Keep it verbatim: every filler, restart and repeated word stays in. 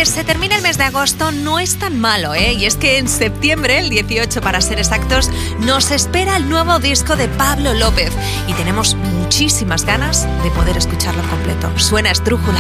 que se termine el mes de agosto no es tan malo, ¿eh? Y es que en septiembre, el dieciocho para ser exactos, nos espera el nuevo disco de Pablo López y tenemos muchísimas ganas de poder escucharlo completo. Suena Esdrújula.